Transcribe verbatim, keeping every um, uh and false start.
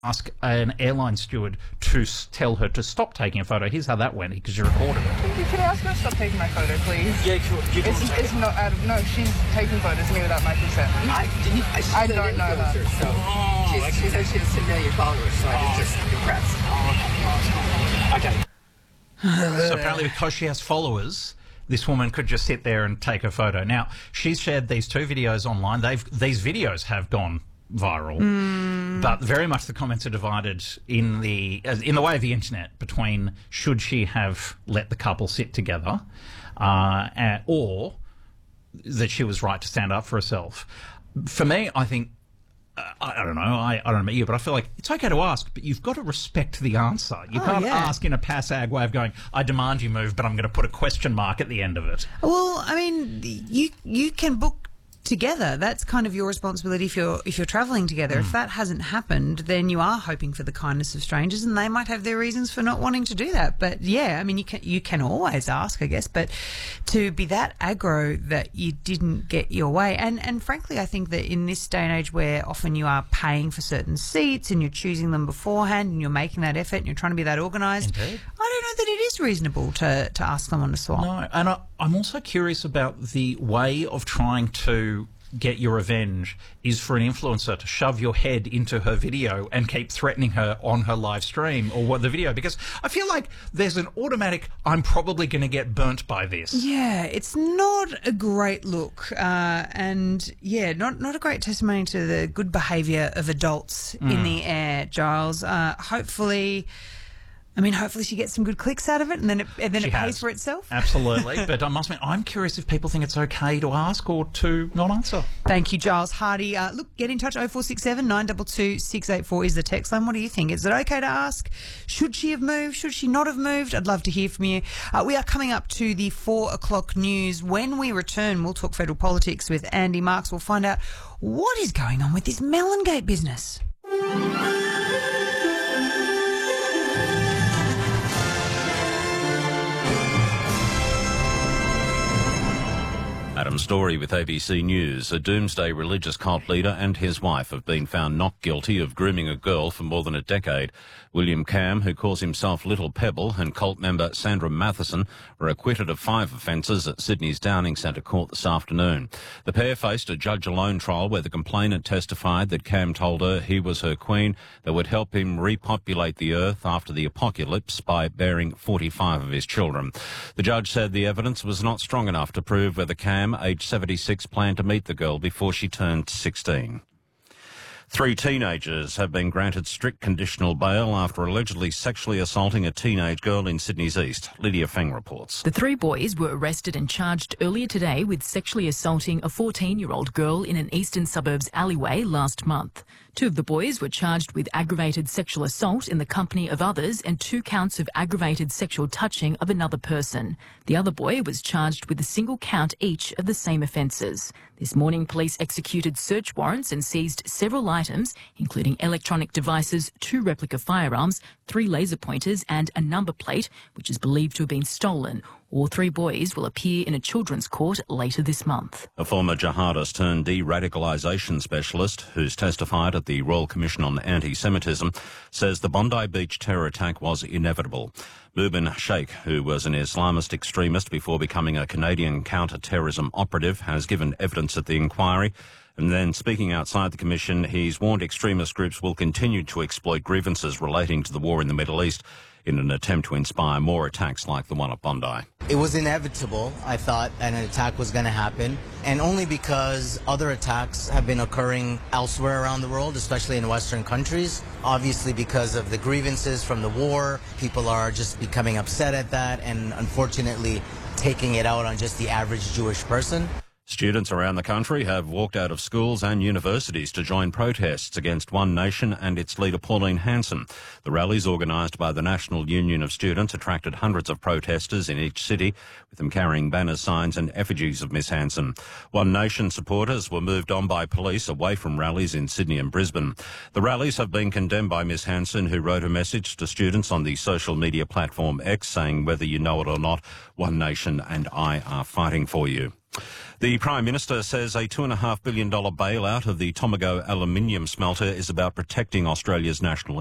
ask an airline steward to s- tell her to stop taking a photo. Here's how that went, because you recorded it. Can I ask her to stop taking my photo, please? Yeah, sure. You It's, it's not out of... No, she's taking photos of me without my consent. I, didn't, I, I don't know her. So Oh, she's, okay. she said she has ten million followers, so I was just impressed. Okay. So apparently because she has followers, this woman could just sit there and take a photo. Now, she's shared these two videos online. They've These videos have gone viral, mm. but very much the comments are divided in the in the way of the internet between should she have let the couple sit together uh, and, or that she was right to stand up for herself. For me, I think uh, I, I don't know I, I don't know about you, but I feel like it's okay to ask, but you've got to respect the answer. You Oh, can't yeah. ask in a pass-ag way of going, I demand you move, but I'm going to put a question mark at the end of it. Well, I mean, you you can book together. That's kind of your responsibility if you're if you're travelling together. Mm. If that hasn't happened, then you are hoping for the kindness of strangers, and they might have their reasons for not wanting to do that. But yeah, I mean, you can you can always ask, I guess. But to be that aggro that you didn't get your way, and and frankly, I think that in this day and age where often you are paying for certain seats and you're choosing them beforehand and you're making that effort and you're trying to be that organised, I don't know that it is reasonable to to ask someone to swap. No, and I, I'm also curious about the way of trying to get your revenge is for an influencer to shove your head into her video and keep threatening her on her live stream or what the video, because I feel like there's an automatic I'm probably going to get burnt by this. Yeah, it's not a great look, uh, and yeah, not not a great testimony to the good behaviour of adults mm. in the air, Giles. Uh, hopefully. I mean, hopefully she gets some good clicks out of it, and then it, and then she it pays has. for itself. Absolutely. But I must admit, I'm curious if people think it's okay to ask or to not answer. Thank you, Giles Hardy. Uh, look, get in touch. oh four six seven, nine two two, six eight four is the text line. What do you think? Is it okay to ask? Should she have moved? Should she not have moved? I'd love to hear from you. Uh, we are coming up to the four o'clock news. When we return, we'll talk federal politics with Andy Marks. We'll find out what is going on with this Mellongate business. Adam Story with A B C News. A doomsday religious cult leader and his wife have been found not guilty of grooming a girl for more than a decade. William Cam, who calls himself Little Pebble, and cult member Sandra Matheson were acquitted of five offences at Sydney's Downing Centre Court this afternoon. The pair faced a judge-alone trial where the complainant testified that Cam told her he was her queen that would help him repopulate the earth after the apocalypse by bearing forty-five of his children. The judge said the evidence was not strong enough to prove whether Cam, aged seventy-six, planned to meet the girl before she turned sixteen. Three teenagers have been granted strict conditional bail after allegedly sexually assaulting a teenage girl in Sydney's East. Lydia Feng reports. The three boys were arrested and charged earlier today with sexually assaulting a fourteen-year-old girl in an eastern suburbs alleyway last month. Two of the boys were charged with aggravated sexual assault in the company of others and two counts of aggravated sexual touching of another person. The other boy was charged with a single count each of the same offences. This morning, police executed search warrants and seized several items, including electronic devices, two replica firearms, three laser pointers and a number plate, which is believed to have been stolen. All three boys will appear in a children's court later this month. A former jihadist turned de-radicalisation specialist who's testified at the Royal Commission on Anti-Semitism says the Bondi Beach terror attack was inevitable. Mubin Sheikh, who was an Islamist extremist before becoming a Canadian counter-terrorism operative, has given evidence at the inquiry. And then, speaking outside the Commission, he's warned extremist groups will continue to exploit grievances relating to the war in the Middle East in an attempt to inspire more attacks like the one at Bondi. It was inevitable, I thought, that an attack was going to happen, and only because other attacks have been occurring elsewhere around the world, especially in Western countries. Obviously, because of the grievances from the war, people are just becoming upset at that and unfortunately taking it out on just the average Jewish person. Students around the country have walked out of schools and universities to join protests against One Nation and its leader Pauline Hanson. The rallies, organised by the National Union of Students, attracted hundreds of protesters in each city, with them carrying banners, signs and effigies of Miss Hanson. One Nation supporters were moved on by police away from rallies in Sydney and Brisbane. The rallies have been condemned by Miss Hanson, who wrote a message to students on the social media platform X saying, "Whether you know it or not, One Nation and I are fighting for you." The Prime Minister says a two point five billion dollars bailout of the Tomago aluminium smelter is about protecting Australia's national